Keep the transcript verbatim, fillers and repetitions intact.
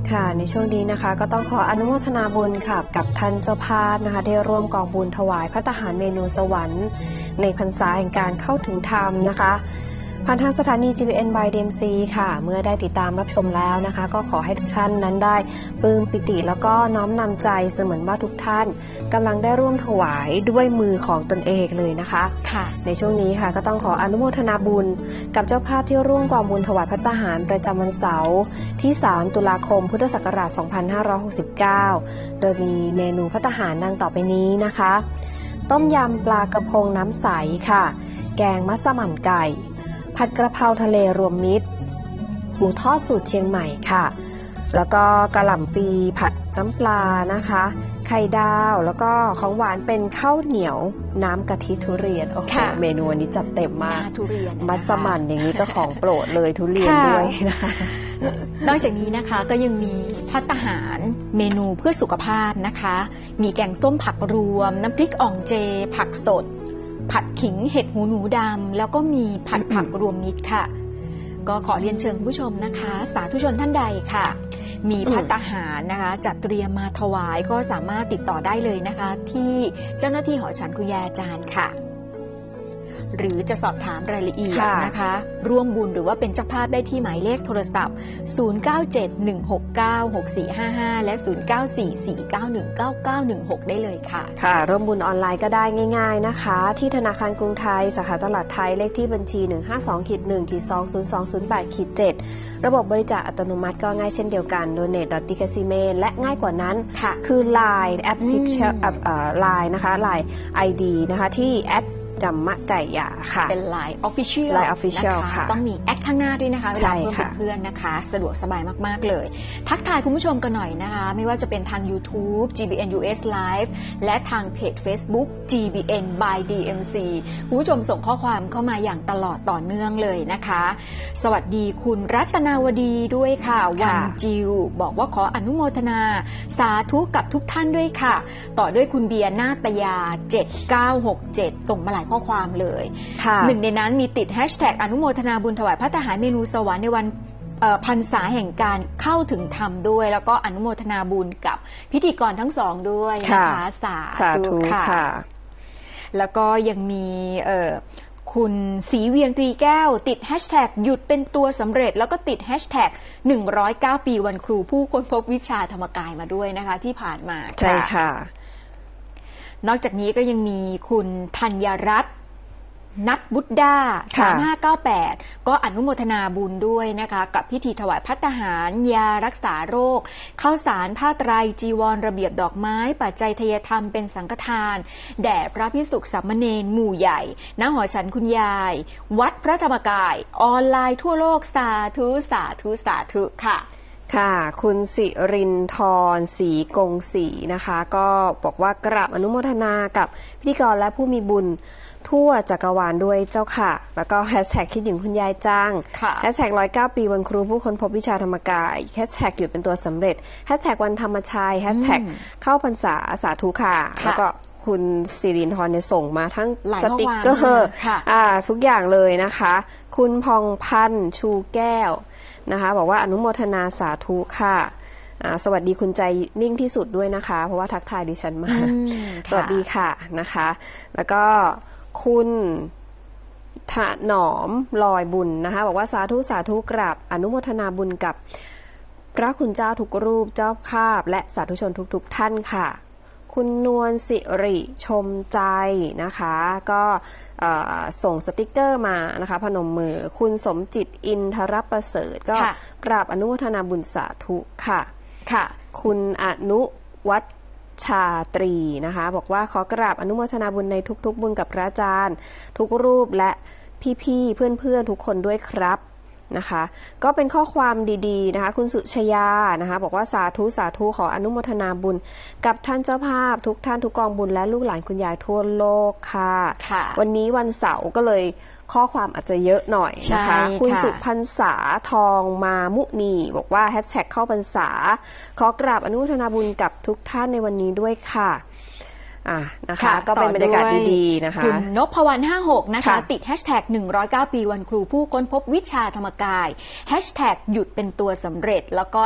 ค่ะในช่วงนี้นะคะก็ต้องขออนุโมทนาบุญค่ะกับท่านเจ้าภาพนะคะได้ร่วมกองบุญถวายภัตตาหารเมนูสวรรค์ในพรรษาแห่งการเข้าถึงธรรมนะคะผ่านทางสถานี จี บี เอ็น by ดี เอ็ม ซี ค่ะเมื่อได้ติดตามรับชมแล้วนะคะก็ขอให้ทุกท่านนั้นได้ปลื้มปิติแล้วก็น้อมนำใจเสมือนว่าทุกท่านกำลังได้ร่วมถวายด้วยมือของตนเองเลยนะคะค่ะในช่วงนี้ค่ะก็ต้องขออนุโมทนาบุญกับเจ้าภาพที่ร่วมกองบุญถวายภัตตาหารประจำวันเสาร์ที่สามตุลาคมพุทธศักราชสองพันห้าร้อยหกสิบเก้าโดยมีเมนูภัตตาหารดังต่อไปนี้นะคะต้มยำปลากระพงน้ำใสค่ะแกงมัสมั่นไก่ผัดกระเพราทะเลรวมมิตรหมูทอดสูตรเชียงใหม่ค่ะแล้วก็กะหล่ำปีผัดน้ำปลานะคะไข่ดาวแล้วก็ของหวานเป็นข้าวเหนียวน้ำกะทิทุเรียนโอ้โหเมนูอันนี้จัดเต็มมากทุเรียนมัสมั่นอย่างนี้ก็ของโปรดเลยทุเรียนด้วยนะคะนอกจากนี้นะคะก็ยังมีภัตตาหารเมนูเพื่อสุขภาพนะคะมีแกงส้มผักรวมน้ำพริกอ่องเจผักสดผัดขิงเห็ดหูหนูดำแล้วก็มีผัดผักรวมมิตรค่ะก็ขอเรียนเชิญผู้ชมนะคะสาธุชนท่านใดค่ะมีภัตตาหารนะคะจัดเตรียมมาถวายก็สามารถติดต่อได้เลยนะคะที่เจ้าหน้าที่หอฉันคุณยายอาจารย์ค่ะหรือจะสอบถามรายละเอียดนะคะร่วมบุญหรือว่าเป็นเจ้าภาพได้ที่หมายเลขโทรศัพท์ศูนย์ เก้า เจ็ด หนึ่ง หก เก้า หก สี่ ห้า ห้าและศูนย์ เก้า สี่ สี่ เก้า หนึ่ง เก้า เก้า หนึ่ง หกได้เลยค่ะค่ะร่วมบุญออนไลน์ก็ได้ง่ายๆนะคะที่ธนาคารกรุงไทยสาขาตลาดไทยเลขที่บัญชี หนึ่ง ห้า สอง หนึ่ง สอง ศูนย์ สอง ศูนย์ แปด เจ็ด ระบบบริจาคอัตโนมัติก็ง่ายเช่นเดียวกัน โดเนท ดอท ดิคาซิเมน และง่ายกว่านั้นคือ ไลน์ แอปพลิเคชัน ไลน์ นะคะ ไลน์ ไอ ดี นะคะที่แอดดัมมะไก่ยาค่ะเป็น ไลน์ Official ไลน์ Official นะคะต้องมีแอดข้างหน้าด้วยนะคะเวลาเพิ่มเป็นเพื่อนนะคะสะดวกสบายมากๆเลยทักทายคุณผู้ชมกันหน่อยนะคะไม่ว่าจะเป็นทาง YouTube จี บี เอ็น ยู เอส Live และทางเพจ Facebook จี บี เอ็น by ดี เอ็ม ซี คุณผู้ชมส่งข้อความเข้ามาอย่างตลอดต่อเนื่องเลยนะคะสวัสดีคุณรัตนาวดีด้วยค่ะวันจิวบอกว่าขออนุโมทนาสาธุกับทุกท่านด้วยค่ะต่อด้วยคุณเบียร์นาตยาเจ็ดเก้าหกเจ็ดส่งมาหลายข้อความเลยหนึ่งในนั้นมีติดแฮชแท็กอนุโมทนาบุญถวายภัตตาหารเมนูสวรรค์ในวันพรรษาแห่งการเข้าถึงธรรมด้วยแล้วก็อนุโมทนาบุญกับพิธีกรทั้งสองด้วยนะคะสาธุค่ะแล้วก็ยังมีคุณศรีเวียงตรีแก้วติดแฮชแท็กหยุดเป็นตัวสำเร็จแล้วก็ติดแฮชแท็กหนึ่งร้อยเก้าปีวันครูผู้ค้นพบวิชาธรรมกายมาด้วยนะคะที่ผ่านมาใช่ค่ะนอกจากนี้ก็ยังมีคุณธัญรัตน์นัทบุตดาสามห้าเก้าแปดก็อนุโมทนาบุญด้วยนะคะกับพิธีถวายภัตตาหารยารักษาโรคข้าวสารผ้าไตรจีวรระเบียบดอกไม้ปัจจัยทายธรรมเป็นสังฆทานแด่พระภิกษุสามเณรหมู่ใหญ่ณหอฉันคุณยายวัดพระธรรมกายออนไลน์ทั่วโลกสาธุสาธุสาธุค่ะค่ะคุณสิรินทร์ศรีกงศรีนะคะก็บอกว่ากราบอนุโมทนากับพิธีกรและผู้มีบุญทั่วจักรวาลด้วยเจ้าค่ะแล้วก็แฮชแท็กคิดถึงคุณยายจ้างแฮชแท็กร้อยเก้าปีวันครูผู้ค้นพบวิชาธรรมกายแฮชแท็กหยุดเป็นตัวสำเร็จแฮชแท็กวันธรรมชัยแฮชแท็กเข้าพรรษาสาธุค่ะแล้วก็คุณสิรินทร์เนี่ยส่งมาทั้งสติ๊กเกอร์อ่าทุกอย่างเลยนะคะคุณพองพันธ์ชูแก้วนะคะบอกว่าอนุโมทนาสาธุค่ะสวัสดีคุณใจนิ่งที่สุดด้วยนะคะเพราะว่าทักทายดิฉันมาสวัสดีค่ะนะคะแล้วก็คุณถนอมลอยบุญนะคะบอกว่าสาธุสาธุกราบอนุโมทนาบุญกับพระคุณเจ้าทุกรูปเจ้าภาพและสาธุชนทุกๆท่านค่ะคุณนวลสิริชมใจนะคะก็ส่งสติกเกอร์มานะคะพนมมือคุณสมจิตอินทรประเสริฐก็กราบอนุโมทนาบุญสาธุค่ะค่ะคุณอนุวัฒชาตรีนะคะบอกว่าขอกราบอนุโมทนาบุญในทุกๆบุญกับพระอาจารย์ทุกรูปและพี่ๆเพื่อนๆทุกคนด้วยครับนะคะก็เป็นข้อความดีๆนะคะคุณสุชยานะคะบอกว่าสาธุสาธุขออนุโมทนาบุญกับท่านเจ้าภาพทุกท่านทุกกองบุญและลูกหลานคุณยายทั่วโลกค่ะวันนี้วันเสาร์ก็เลยข้อความอาจจะเยอะหน่อยนะคะคุณสุพรรษาทองมามุนีบอกว่าแฮชแท็กเข้าพรรษาขอกราบอนุโมทนาบุญกับทุกท่านในวันนี้ด้วยค่ะอ่ะนะคะก็เป็นบรรยากาศดีๆนะคะคุณนพวรรณห้าหกนะคะติดแฮชแท็กหนึ่งร้อยเก้าปีวันครูผู้ค้นพบวิชาธรรมกายแฮชแท็กหยุดเป็นตัวสำเร็จแล้วก็